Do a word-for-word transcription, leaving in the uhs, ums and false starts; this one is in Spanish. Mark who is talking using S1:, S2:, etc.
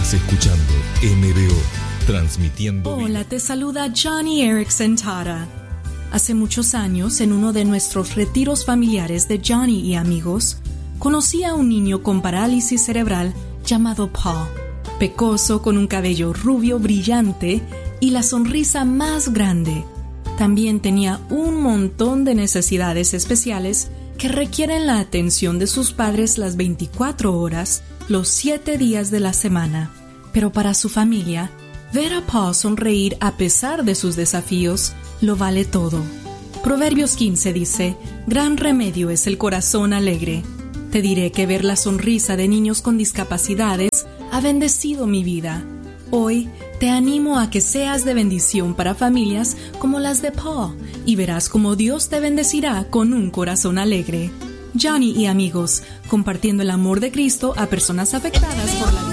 S1: Estás escuchando M B O, transmitiendo.
S2: Hola, te saluda Johnny Erickson Tara. Hace muchos años, en uno de nuestros retiros familiares de Johnny y amigos, conocí a un niño con parálisis cerebral llamado Paul, pecoso, con un cabello rubio brillante y la sonrisa más grande. También tenía un montón de necesidades especiales que requieren la atención de sus padres las veinticuatro horas, los siete días de la semana. Pero para su familia, ver a Paul sonreír a pesar de sus desafíos lo vale todo. Proverbios quince dice: gran remedio es el corazón alegre. Te diré que ver la sonrisa de niños con discapacidades ha bendecido mi vida. Hoy te animo a que seas de bendición para familias como las de Paul y verás cómo Dios te bendecirá con un corazón alegre. Johnny y amigos, compartiendo el amor de Cristo a personas afectadas por la